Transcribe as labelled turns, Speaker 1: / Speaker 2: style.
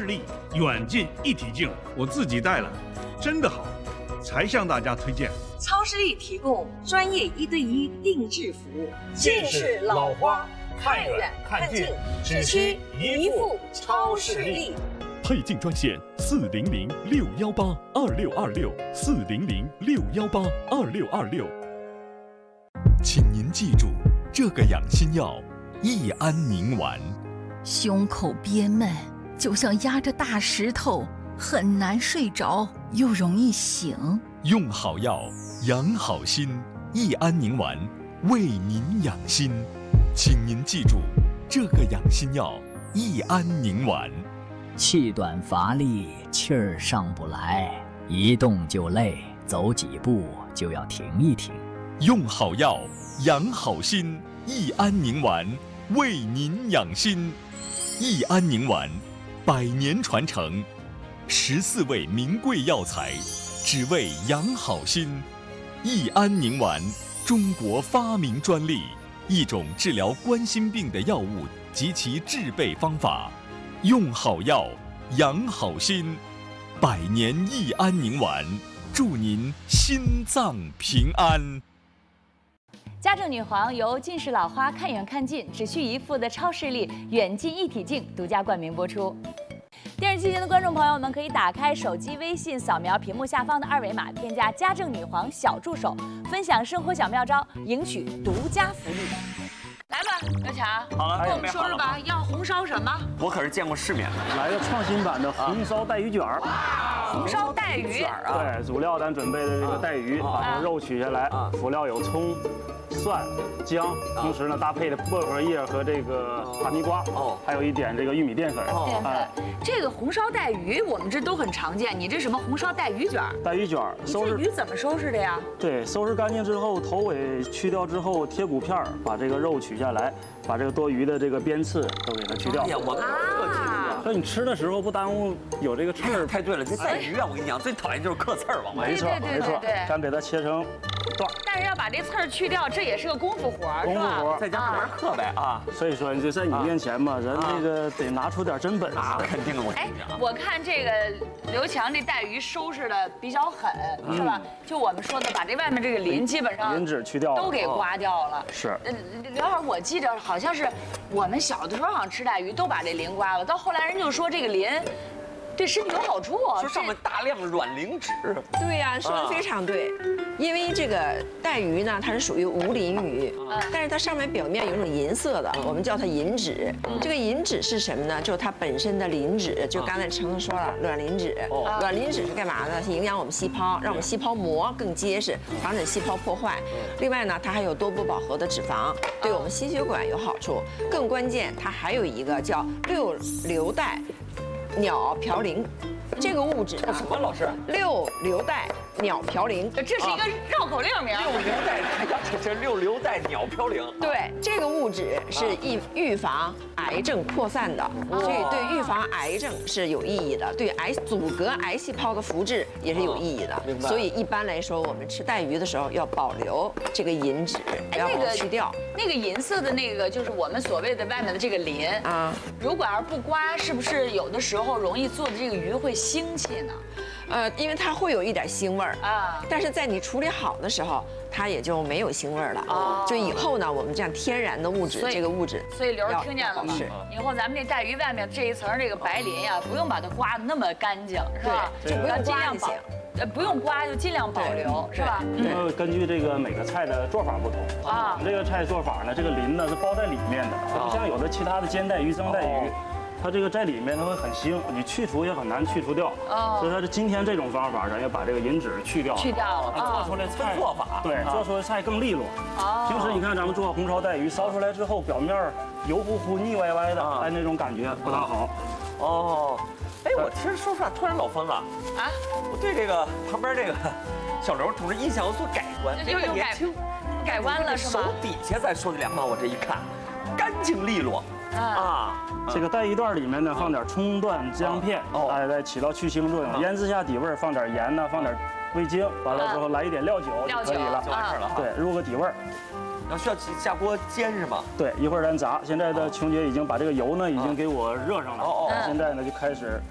Speaker 1: 视力远近一体镜，我自己戴了，真的好，才向大家推荐。
Speaker 2: 超视力提供专业1对1定制服务，近视老花看远看近，只需一副超视力。
Speaker 3: 配镜专线400-618-2626，400-618-2626。请您记住这个养心药：益安宁丸。
Speaker 4: 胸口憋闷，就像压着大石头，很难睡着，又容易醒。
Speaker 3: 用好药，养好心，益安宁丸为您养心。请您记住这个养心药：益安宁丸。
Speaker 5: 气短乏力，气儿上不来，一动就累，走几步就要停一停。
Speaker 3: 用好药，养好心，益安宁丸为您养心。益安宁丸100年传承，14味名贵药材，只为养好心。益安宁丸，中国发明专利，一种治疗冠心病的药物及其制备方法。用好药，养好心，100年益安宁丸，祝您心脏平安。
Speaker 6: 家政女皇由近视老花看远看近，只需一副的超视力远近一体镜独家冠名播出。电视机前的观众朋友们，可以打开手机微信，扫描屏幕下方的2维码，添加家政女皇小助手，分享生活小妙招，赢取独家福利。来吧，刘强，
Speaker 7: 好了，
Speaker 6: 跟我们说说吧，要红烧什么？
Speaker 7: 我可是见过世面的。
Speaker 8: 来个创新版的红烧带鱼卷儿。
Speaker 6: 红烧带鱼卷
Speaker 7: 啊？
Speaker 8: 对，主料咱准备的这个带鱼，把这个肉取下来，辅料有葱、蒜、姜，同时呢搭配的薄荷叶和这个哈密瓜，还有一点这个玉米淀粉。
Speaker 6: 这个红烧带鱼我们这都很常见，你这什么红烧带鱼卷？
Speaker 8: 带鱼卷，
Speaker 6: 收拾鱼怎么收拾的呀？
Speaker 8: 对，收拾干净之后，头尾去掉之后，贴骨片儿，把这个肉取下来，把这个多余的这个鞭刺都给它去掉。
Speaker 7: 哎呀，我们客气了。
Speaker 8: 所以你吃的时候不耽误有这个刺儿。
Speaker 7: 太对了，这带鱼啊，我跟你讲，最讨厌就是嗑刺儿往外。
Speaker 8: 没错，没错。咱给它切成段。
Speaker 6: 但是要把这刺儿去掉，这也是个功夫活儿，
Speaker 8: 功夫活儿，
Speaker 7: 在家慢慢嗑呗啊。
Speaker 8: 所以说，就在你面前嘛，人这个得拿出点真本事。
Speaker 7: 肯定的，我跟你讲。
Speaker 6: 我看这个刘强这带鱼收拾的比较狠，是吧？就我们说的，把这外面这个鳞基本上
Speaker 8: 鳞脂去掉了，
Speaker 6: 都给刮掉了。
Speaker 8: 是。
Speaker 6: 刘老师，我记着好像是我们小的时候好像吃带鱼都把这鳞刮了，到后来人就说这个鳞对身体有好处啊，
Speaker 7: 说上面大量软磷脂。
Speaker 9: 对呀，说的非常对。因为这个带鱼呢，它是属于无鳞鱼，但是它上面表面有一种银色的，我们叫它银脂。这个银脂是什么呢？就是它本身的磷脂，就刚才程说了，卵磷脂。卵磷脂是干嘛呢？是营养我们细胞，让我们细胞膜更结实，防止细胞破坏。另外呢，它还有多不饱和的脂肪，对我们心血管有好处。更关键，它还有一个叫6硫代鸟嘌呤。这个物质
Speaker 7: 叫什么？老师
Speaker 9: ？6硫代鸟嘌呤，
Speaker 6: 这是一个绕口令名。
Speaker 7: 6硫代，哎呀，这6硫代鸟嘌呤。
Speaker 9: 对，这个物质是预防癌症扩散的，所以对预防癌症是有意义的，对阻隔癌细胞的复制也是有意义的。所以一般来说，我们吃带鱼的时候要保留这个银脂，不要去掉。
Speaker 6: 那个银色的那个，就是我们所谓的外面的这个鳞啊。如果要是不刮，是不是有的时候容易做的这个鱼会腥气呢？
Speaker 9: 因为它会有一点腥味儿啊，但是在你处理好的时候，它也就没有腥味儿了。哦，就以后呢，我们这样天然的物质，这个物质，
Speaker 6: 所以刘儿听见了吗？以后咱们这带鱼外面这一层这个白鳞呀，不用把它刮得那么干净，是吧？
Speaker 9: 就不用刮就行。
Speaker 6: 不用刮就尽量保留，是吧？
Speaker 8: 根据这个每个菜的做法不同啊，这个菜做法呢，这个鳞呢是包在里面的，它不像有的其他的煎带鱼、蒸带鱼。它这个在里面它会很腥，你去除也很难去除掉。所以它是今天这种方法，咱要把这个银脂去掉了，做出来菜
Speaker 7: 做法，
Speaker 8: 对，做出来菜更利落。平时你看咱们做红烧带鱼，烧出来之后表面油乎乎、腻歪歪的，哎，那种感觉不大好。
Speaker 7: 哦，哎，我其实说实话，突然老方啊，我对这个旁边这个小刘同志印象有所改观，
Speaker 6: 这个年轻改观了是吗？
Speaker 7: 手底下再说这2话，我这一看，干净利落。
Speaker 8: 这个带鱼段里面呢，放点葱段、姜片，来起到去腥作用，腌制下底味，放点盐呢，放点味精，完了之后来一点料酒就可以了，
Speaker 7: 就完事了。
Speaker 8: 对，入个底味儿。
Speaker 7: 然后需要下锅煎是吗？
Speaker 8: 对，一会儿咱炸。现在的琼姐已经把这个油呢已经给我热上了，现在呢就开始